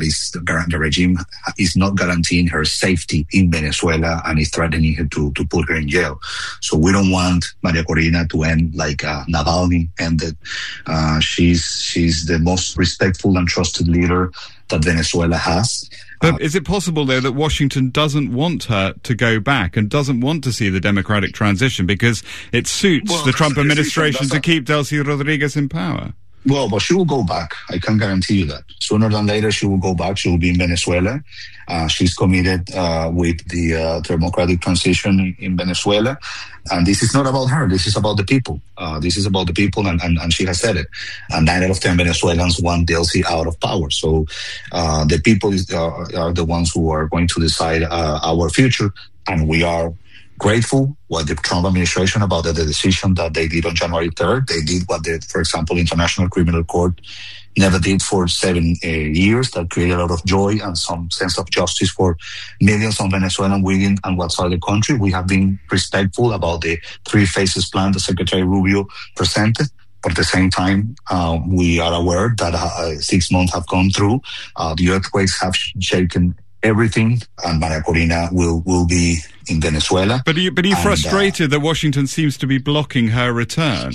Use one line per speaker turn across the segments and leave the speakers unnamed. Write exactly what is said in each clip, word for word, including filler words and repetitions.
that is the, the regime is not guaranteeing her safety in Venezuela and is threatening her to, to put her in jail. So we don't want Maria Corina to end like uh, Navalny ended. Uh, she's she's the most respectful and trusted leader that Venezuela has.
But is it possible, though, that Washington doesn't want her to go back and doesn't want to see the democratic transition because it suits well, the Trump administration to keep Delcy Rodriguez in power?
Well, but she will go back. I can guarantee you that. Sooner than later, she will go back. She will be in Venezuela. Uh, she's committed uh, with the uh, democratic transition in Venezuela. And this is not about her. This is about the people. Uh, this is about the people, and, and, and she has said it. And nine out of ten Venezuelans want Delcy out of power. So uh, the people is, uh, are the ones who are going to decide uh, our future, and we are grateful with the Trump administration about the, the decision that they did on January third. They did what, the, for example, International Criminal Court never did for seven uh, years. That created a lot of joy and some sense of justice for millions of Venezuelans within and outside the country. We have been respectful about the three phases plan that Secretary Rubio presented. But at the same time, uh, we are aware that uh, six months have gone through. Uh, the earthquakes have shaken everything, and Maria Corina will, will be in Venezuela.
But are you, but are you and, frustrated uh, that Washington seems to be blocking her return?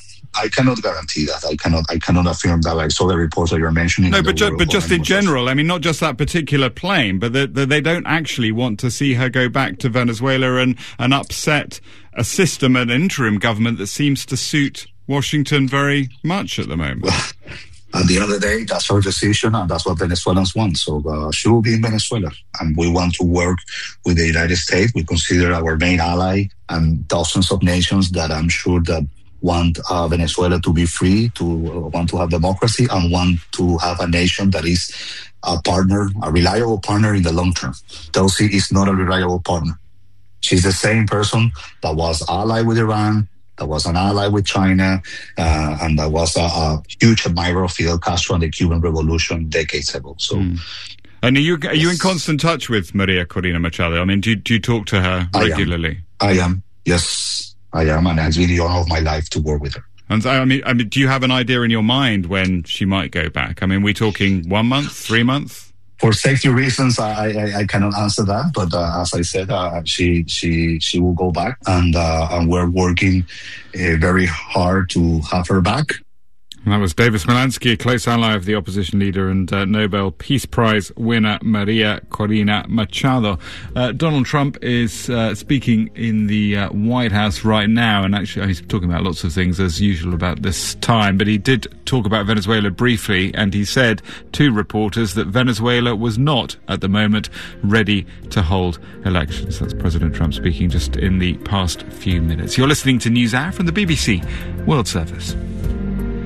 I cannot guarantee that. I cannot. I cannot affirm that. I saw the reports that you're mentioning.
No, but ju- but just in general, I mean, not just that particular plane, but that the, they don't actually want to see her go back to Venezuela and, and upset a system, an interim government that seems to suit Washington very much at the moment.
Well, at the end of the day, that's our decision, and that's what Venezuelans want. So uh, she will be in Venezuela, and we want to work with the United States. We consider our main ally and dozens of nations that I'm sure that want uh, Venezuela to be free, to uh, want to have democracy, and want to have a nation that is a partner, a reliable partner in the long term. Delcy is not a reliable partner. She's the same person that was allied with Iran, that was an ally with China, uh, and that was a, a huge admirer of Fidel Castro and the Cuban Revolution decades ago. So, mm.
And are you are you in constant touch with Maria Corina Machado? I mean, do, do you talk to her regularly?
I am. I am. Yes, I am, and it's been the honor of my life to work with her.
And I mean, I mean, do you have an idea in your mind when she might go back? I mean, are we talking one month, three months?
For safety reasons, I, I, I cannot answer that. But uh, as I said, uh, she she she will go back, and uh, and we're working uh, very hard to have her back.
And that was David Smolanski, a close ally of the opposition leader and uh, Nobel Peace Prize winner Maria Corina Machado. Uh, Donald Trump is uh, speaking in the uh, White House right now, and actually he's talking about lots of things as usual about this time, but he did talk about Venezuela briefly, and he said to reporters that Venezuela was not, at the moment, ready to hold elections. That's President Trump speaking just in the past few minutes. You're listening to NewsHour from the B B C World Service.